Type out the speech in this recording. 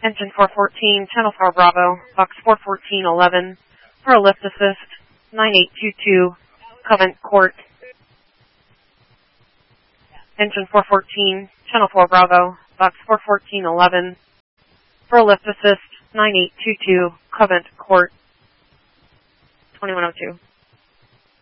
Engine 414, Channel 4 Bravo, Box 41411, for a lift assist, 9822, Covent Court. Engine 414, Channel 4 Bravo, Box 41411, for a lift assist, 9822, Covent Court, 2102.